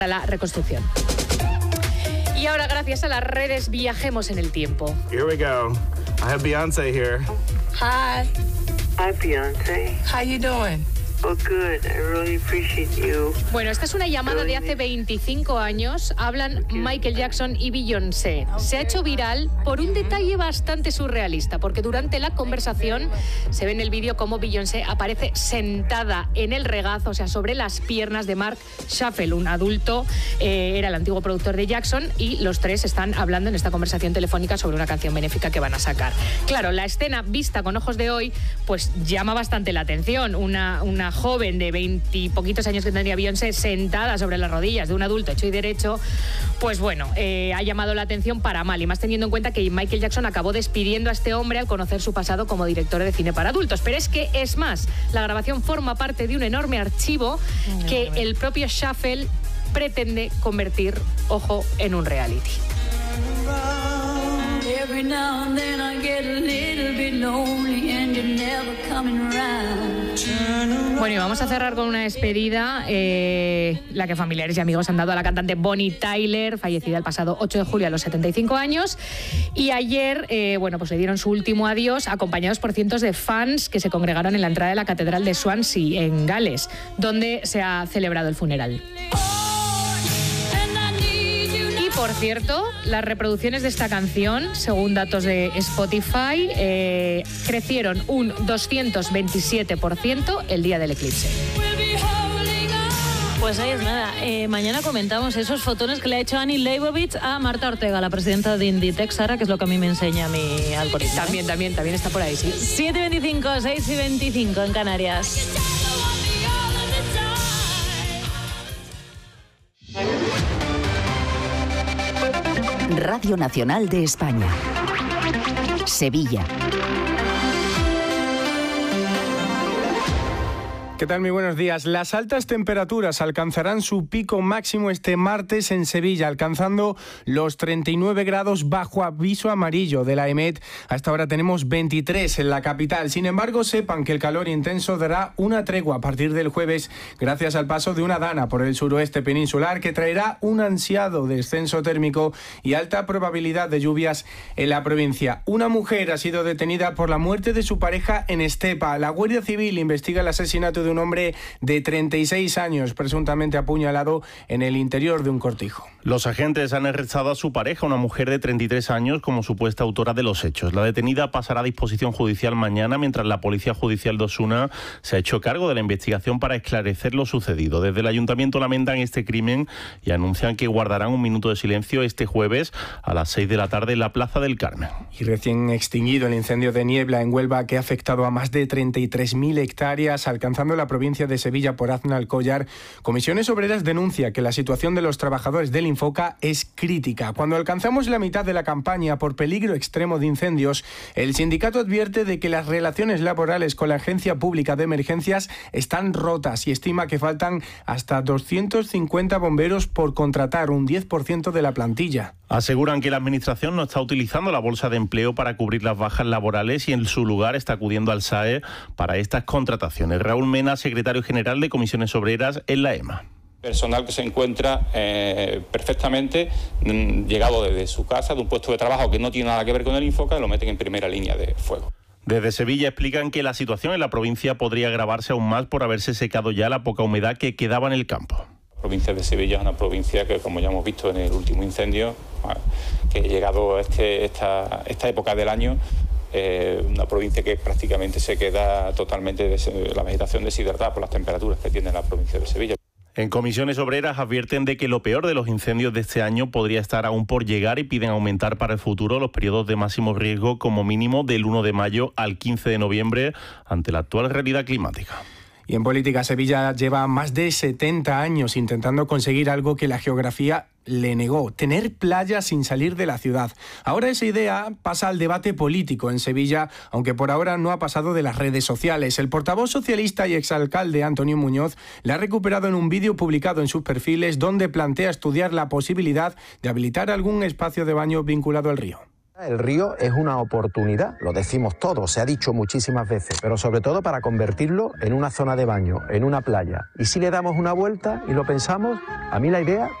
la reconstrucción. Y ahora, gracias a las redes, viajemos en el tiempo. Here we go. I have Beyoncé here. Hi. Hi, Beyoncé. How you doing? Oh, good. I really appreciate you. Bueno, esta es una llamada de hace 25 años. Hablan Michael Jackson y Beyoncé. Se ha hecho viral por un detalle bastante surrealista, porque durante la conversación se ve en el vídeo cómo Beyoncé aparece sentada en el regazo, o sea, sobre las piernas de Mark Schaffel, un adulto, era el antiguo productor de Jackson, y los tres están hablando en esta conversación telefónica sobre una canción benéfica que van a sacar. Claro, la escena vista con ojos de hoy, pues llama bastante la atención. Una joven de 20 y poquitos años que tendría Beyoncé sentada sobre las rodillas de un adulto hecho y derecho, pues bueno, ha llamado la atención para mal, y más teniendo en cuenta que Michael Jackson acabó despidiendo a este hombre al conocer su pasado como director de cine para adultos. Pero es que, es más, la grabación forma parte de un enorme archivo que el propio Schaffel pretende convertir, ojo, en un reality. Bueno, y vamos a cerrar con una despedida, la que familiares y amigos han dado a la cantante Bonnie Tyler, fallecida el pasado 8 de julio a los 75 años. Y ayer, bueno, pues le dieron su último adiós, acompañados por cientos de fans que se congregaron en la entrada de la Catedral de Swansea, en Gales, donde se ha celebrado el funeral. Por cierto, las reproducciones de esta canción, según datos de Spotify, crecieron un 227% el día del eclipse. Pues ahí es nada. Mañana comentamos esos fotones que le ha hecho Annie Leibovitz a Marta Ortega, la presidenta de Inditex, Sara, que es lo que a mí me enseña mi algoritmo. También está por ahí, sí. 7:25, 6:25 en Canarias. Radio Nacional de España. Sevilla. ¿Qué tal? Muy buenos días. Las altas temperaturas alcanzarán su pico máximo este martes en Sevilla, alcanzando los 39 grados bajo aviso amarillo de la EMET. Hasta ahora tenemos 23 en la capital. Sin embargo, sepan que el calor intenso dará una tregua a partir del jueves gracias al paso de una dana por el suroeste peninsular que traerá un ansiado descenso térmico y alta probabilidad de lluvias en la provincia. Una mujer ha sido detenida por la muerte de su pareja en Estepa. La Guardia Civil investiga el asesinato de un hombre de 36 años, presuntamente apuñalado en el interior de un cortijo. Los agentes han arrestado a su pareja, una mujer de 33 años, como supuesta autora de los hechos. La detenida pasará a disposición judicial mañana, mientras la Policía Judicial de Osuna se ha hecho cargo de la investigación para esclarecer lo sucedido. Desde el Ayuntamiento lamentan este crimen y anuncian que guardarán un minuto de silencio este jueves a las 6 de la tarde en la Plaza del Carmen. Y recién extinguido el incendio de niebla en Huelva, que ha afectado a más de 33.000 hectáreas, alcanzando la provincia de Sevilla por Aznar Alcollar, Comisiones Obreras denuncia que la situación de los trabajadores del Infoca es crítica. Cuando alcanzamos la mitad de la campaña por peligro extremo de incendios, el sindicato advierte de que las relaciones laborales con la Agencia Pública de Emergencias están rotas y estima que faltan hasta 250 bomberos por contratar, un 10% de la plantilla. Aseguran que la Administración no está utilizando la bolsa de empleo para cubrir las bajas laborales y en su lugar está acudiendo al SAE para estas contrataciones. Raúl Mena, secretario general de Comisiones Obreras en la EMA. Personal que se encuentra perfectamente llegado desde su casa, de un puesto de trabajo que no tiene nada que ver con el Infoca, lo meten en primera línea de fuego. Desde Sevilla explican que la situación en la provincia podría agravarse aún más por haberse secado ya la poca humedad que quedaba en el campo. La provincia de Sevilla es una provincia que, como ya hemos visto en el último incendio, que llegado a esta época del año, una provincia que prácticamente se queda totalmente la vegetación deshidratada por las temperaturas que tiene la provincia de Sevilla. En Comisiones Obreras advierten de que lo peor de los incendios de este año podría estar aún por llegar y piden aumentar para el futuro los periodos de máximo riesgo como mínimo del 1 de mayo al 15 de noviembre ante la actual realidad climática. Y en política, Sevilla lleva más de 70 años intentando conseguir algo que la geografía le negó: tener playa sin salir de la ciudad. Ahora esa idea pasa al debate político en Sevilla, aunque por ahora no ha pasado de las redes sociales. El portavoz socialista y exalcalde Antonio Muñoz la ha recuperado en un vídeo publicado en sus perfiles, donde plantea estudiar la posibilidad de habilitar algún espacio de baño vinculado al río. El río es una oportunidad, lo decimos todos, se ha dicho muchísimas veces, pero sobre todo para convertirlo en una zona de baño, en una playa. Y si le damos una vuelta y lo pensamos, a mí la idea